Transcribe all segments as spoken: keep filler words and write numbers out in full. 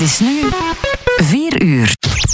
is nu vier uur.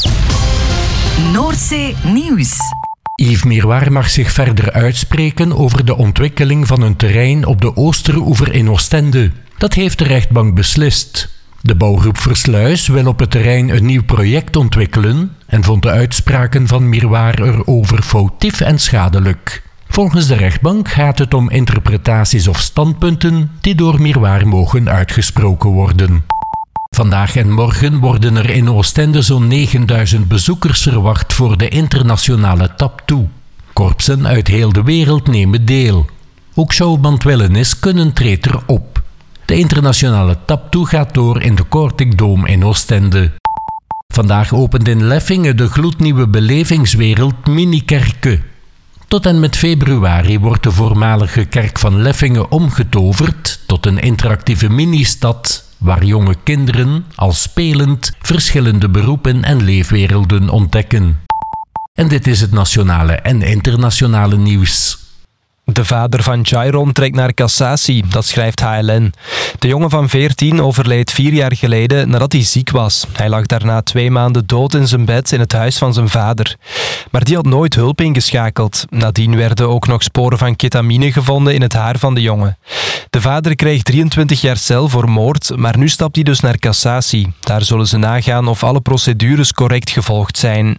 Noordzee Nieuws. Yves Miroir mag zich verder uitspreken over de ontwikkeling van een terrein op de Oosteroever in Oostende. Dat heeft de rechtbank beslist. De bouwgroep Versluis wil op het terrein een nieuw project ontwikkelen en vond de uitspraken van Miroir erover foutief en schadelijk. Volgens de rechtbank gaat het om interpretaties of standpunten die door Miroir mogen uitgesproken worden. Vandaag en morgen worden er in Oostende zo'n negenduizend bezoekers verwacht voor de internationale Taptoe. Korpsen uit heel de wereld nemen deel. Ook Showband Willenis kunnen treedt erop. De internationale Taptoe gaat door in de Kortic Dome in Oostende. Vandaag opent in Leffingen de gloednieuwe belevingswereld Minikerke. Tot en met februari wordt de voormalige kerk van Leffingen omgetoverd tot een interactieve ministad waar jonge kinderen, al spelend, verschillende beroepen en leefwerelden ontdekken. En dit is het nationale en internationale nieuws. De vader van Jairon trekt naar cassatie, dat schrijft H L N. De jongen van veertien overleed vier jaar geleden nadat hij ziek was. Hij lag daarna twee maanden dood in zijn bed in het huis van zijn vader. Maar die had nooit hulp ingeschakeld. Nadien werden ook nog sporen van ketamine gevonden in het haar van de jongen. De vader kreeg drieëntwintig jaar cel voor moord, maar nu stapt hij dus naar cassatie. Daar zullen ze nagaan of alle procedures correct gevolgd zijn.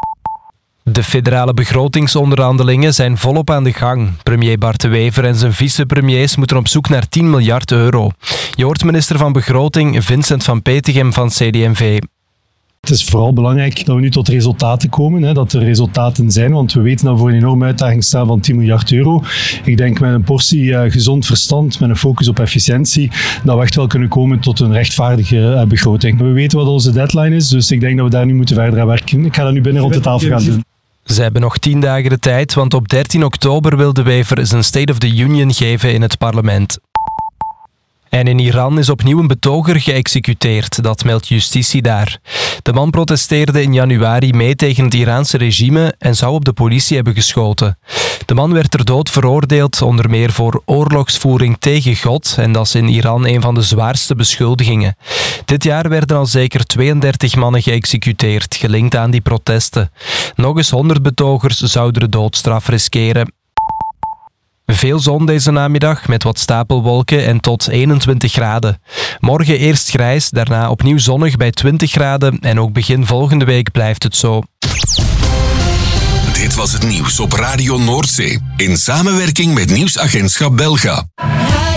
De federale begrotingsonderhandelingen zijn volop aan de gang. Premier Bart De Wever en zijn vicepremiers moeten op zoek naar tien miljard euro. Je hoort minister van Begroting Vincent van Petegem van C D M V. Het is vooral belangrijk dat we nu tot resultaten komen, hè, dat er resultaten zijn, want we weten dat we voor een enorme uitdaging staan van tien miljard euro. Ik denk met een portie uh, gezond verstand, met een focus op efficiëntie, dat we echt wel kunnen komen tot een rechtvaardige uh, begroting. We weten wat onze deadline is, dus ik denk dat we daar nu moeten verder aan werken. Ik ga dat nu binnen rond de tafel gaan doen. Ze hebben nog tien dagen de tijd, want op dertien oktober wil De Wever zijn State of the Union geven in het parlement. En in Iran is opnieuw een betoger geëxecuteerd, dat meldt justitie daar. De man protesteerde in januari mee tegen het Iraanse regime en zou op de politie hebben geschoten. De man werd ter dood veroordeeld, onder meer voor oorlogsvoering tegen God, en dat is in Iran een van de zwaarste beschuldigingen. Dit jaar werden al zeker tweeëndertig mannen geëxecuteerd, gelinkt aan die protesten. Nog eens honderd betogers zouden de doodstraf riskeren. Veel zon deze namiddag met wat stapelwolken en tot eenentwintig graden. Morgen eerst grijs, daarna opnieuw zonnig bij twintig graden en ook begin volgende week blijft het zo. Dit was het nieuws op Radio Noordzee in samenwerking met Nieuwsagentschap Belga.